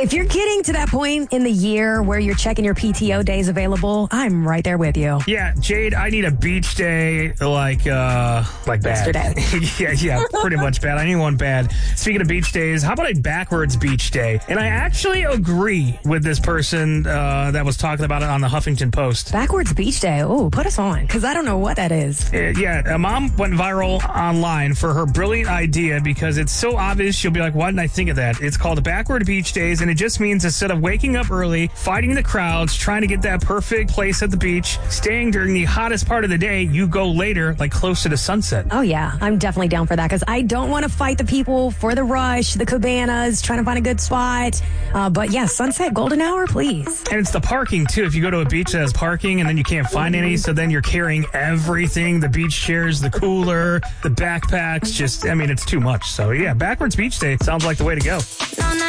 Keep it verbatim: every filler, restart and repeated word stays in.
If you're getting to that point in the year where you're checking your P T O days available, I'm right there with you. Yeah, Jade, I need a beach day like uh like bad. Yesterday. yeah, yeah, pretty much bad. I need one bad. Speaking of beach days, how about a backwards beach day? And I actually agree with this person uh, that was talking about it on the Huffington Post. Backwards beach day. Oh, put us on, because I don't know what that is. Uh, yeah, a mom went viral online for her brilliant idea because it's so obvious. She'll be like, why didn't I think of that? It's called backward beach days, and it just means instead of waking up early, fighting the crowds, trying to get that perfect place at the beach, staying during the hottest part of the day, you go later, like closer to sunset. Oh, yeah. I'm definitely down for that because I don't want to fight the people for the rush, the cabanas, trying to find a good spot. Uh, but yeah, sunset, golden hour, please. And it's the parking, too. If you go to a beach that has parking and then you can't find any, so then you're carrying everything, the beach chairs, the cooler, the backpacks, just, I mean, it's too much. So yeah, backwards beach day sounds like the way to go.